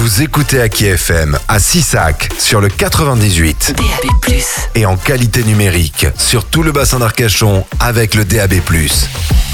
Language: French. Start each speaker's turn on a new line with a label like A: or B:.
A: Vous écoutez Aki FM à Sissac sur le 98.
B: DAB+.
A: Et en qualité numérique sur tout le bassin d'Arcachon avec le DAB+.